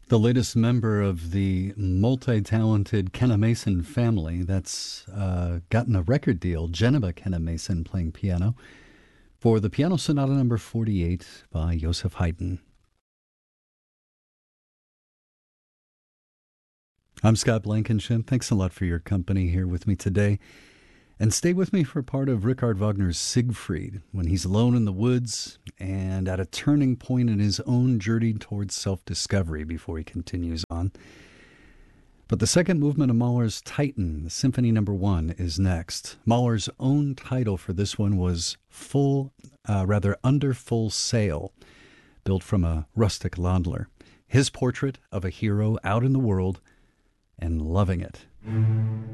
The latest member of the multi-talented Kenna Mason family that's gotten a record deal, Geneva Kenna Mason playing piano, for the Piano Sonata number 48 by Joseph Haydn. I'm Scott Blankenship. Thanks a lot for your company here with me today. And stay with me for part of Richard Wagner's Siegfried, when he's alone in the woods and at a turning point in his own journey towards self-discovery before he continues on. But the second movement of Mahler's Titan, the Symphony No. 1, is next. Mahler's own title for this one was Under Full Sail, built from a rustic landler. His portrait of a hero out in the world and loving it.